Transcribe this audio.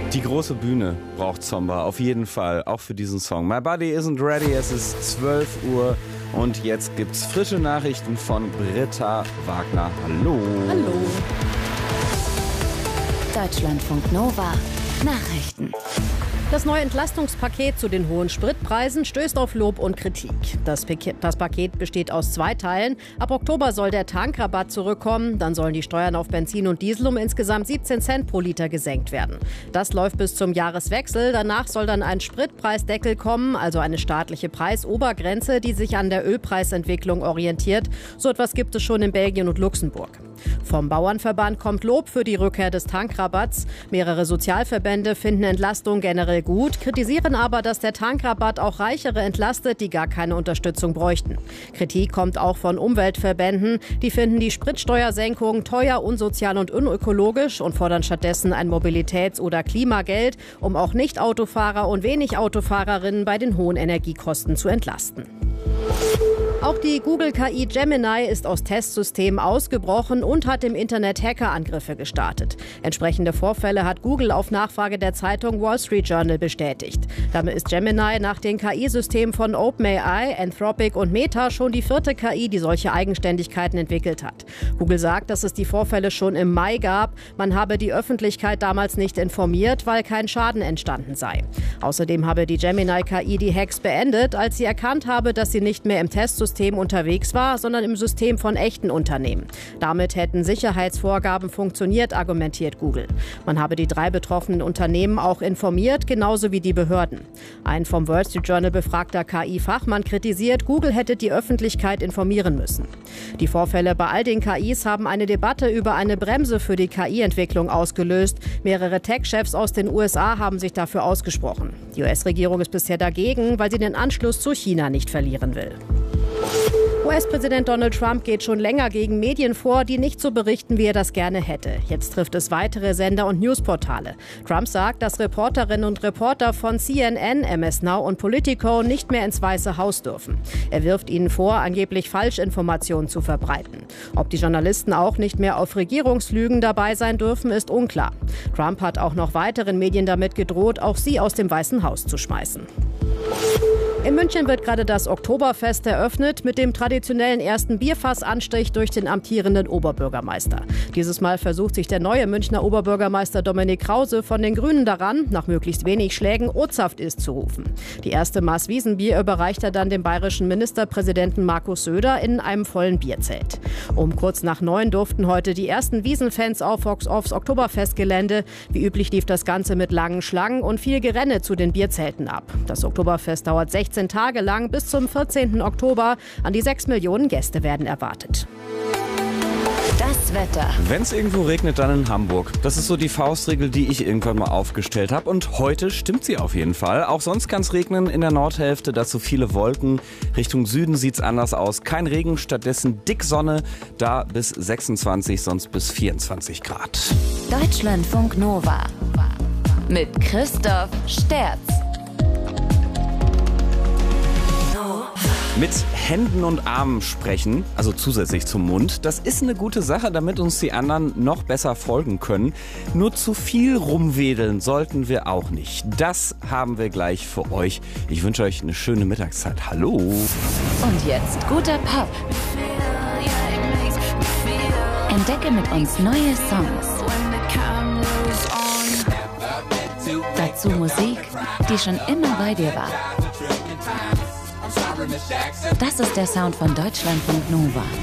Die große Bühne braucht Zomba, auf jeden Fall, auch für diesen Song. My Body Isn't Ready, es ist 12 Uhr und jetzt gibt's frische Nachrichten von Britta Wagner. Hallo. Hallo. Deutschlandfunk Nova. Nachrichten. Das neue Entlastungspaket zu den hohen Spritpreisen stößt auf Lob und Kritik. Das Paket besteht aus 2 Teilen. Ab Oktober soll der Tankrabatt zurückkommen. Dann sollen die Steuern auf Benzin und Diesel um insgesamt 17 Cent pro Liter gesenkt werden. Das läuft bis zum Jahreswechsel. Danach soll dann ein Spritpreisdeckel kommen, also eine staatliche Preisobergrenze, die sich an der Ölpreisentwicklung orientiert. So etwas gibt es schon in Belgien und Luxemburg. Vom Bauernverband kommt Lob für die Rückkehr des Tankrabatts. Mehrere Sozialverbände finden Entlastung generell gut, kritisieren aber, dass der Tankrabatt auch Reichere entlastet, die gar keine Unterstützung bräuchten. Kritik kommt auch von Umweltverbänden. Die finden die Spritsteuersenkung teuer, unsozial und unökologisch und fordern stattdessen ein Mobilitäts- oder Klimageld, um auch Nicht-Autofahrer und wenig Autofahrerinnen bei den hohen Energiekosten zu entlasten. Auch die Google-KI Gemini ist aus Testsystemen ausgebrochen und hat im Internet Hackerangriffe gestartet. Entsprechende Vorfälle hat Google auf Nachfrage der Zeitung Wall Street Journal bestätigt. Damit ist Gemini nach den KI-Systemen von OpenAI, Anthropic und Meta schon die 4. KI, die solche Eigenständigkeiten entwickelt hat. Google sagt, dass es die Vorfälle schon im Mai gab. Man habe die Öffentlichkeit damals nicht informiert, weil kein Schaden entstanden sei. Außerdem habe die Gemini-KI die Hacks beendet, als sie erkannt habe, dass sie nicht mehr im Testsystem unterwegs war, sondern im System von echten Unternehmen. Damit hätten Sicherheitsvorgaben funktioniert, argumentiert Google. Man habe die 3 betroffenen Unternehmen auch informiert, genauso wie die Behörden. Ein vom Wall Street Journal befragter KI-Fachmann kritisiert, Google hätte die Öffentlichkeit informieren müssen. Die Vorfälle bei all den KIs haben eine Debatte über eine Bremse für die KI-Entwicklung ausgelöst. Mehrere Tech-Chefs aus den USA haben sich dafür ausgesprochen. Die US-Regierung ist bisher dagegen, weil sie den Anschluss zu China nicht verlieren will. US-Präsident Donald Trump geht schon länger gegen Medien vor, die nicht so berichten, wie er das gerne hätte. Jetzt trifft es weitere Sender und Newsportale. Trump sagt, dass Reporterinnen und Reporter von CNN, MS Now und Politico nicht mehr ins Weiße Haus dürfen. Er wirft ihnen vor, angeblich Falschinformationen zu verbreiten. Ob die Journalisten auch nicht mehr auf Regierungslügen dabei sein dürfen, ist unklar. Trump hat auch noch weiteren Medien damit gedroht, auch sie aus dem Weißen Haus zu schmeißen. In München wird gerade das Oktoberfest eröffnet mit dem traditionellen ersten Bierfassanstich durch den amtierenden Oberbürgermeister. Dieses Mal versucht sich der neue Münchner Oberbürgermeister Dominik Krause von den Grünen daran, nach möglichst wenig Schlägen O-Saft ist zu rufen. Die erste Maß Wiesenbier überreicht er dann dem bayerischen Ministerpräsidenten Markus Söder in einem vollen Bierzelt. Um kurz nach 9 durften heute die ersten Wiesenfans aufs Oktoberfestgelände. Wie üblich lief das Ganze mit langen Schlangen und viel Gerenne zu den Bierzelten ab. Das Oktoberfest dauert 16 Tage lang bis zum 14. Oktober. An die 6 Millionen Gäste werden erwartet. Das Wetter. Wenn es irgendwo regnet, dann in Hamburg. Das ist so die Faustregel, die ich irgendwann mal aufgestellt habe. Und heute stimmt sie auf jeden Fall. Auch sonst kann es regnen in der Nordhälfte, dazu viele Wolken. Richtung Süden sieht es anders aus. Kein Regen, stattdessen dick Sonne. Da bis 26, sonst bis 24 Grad. Deutschlandfunk Nova. Mit Christoph Sterz. Mit Händen und Armen sprechen, also zusätzlich zum Mund, das ist eine gute Sache, damit uns die anderen noch besser folgen können. Nur zu viel rumwedeln sollten wir auch nicht. Das haben wir gleich für euch. Ich wünsche euch eine schöne Mittagszeit. Hallo. Und jetzt guter Pop. Entdecke mit uns neue Songs. Dazu Musik, die schon immer bei dir war. Das ist der Sound von Deutschlandfunk Nova.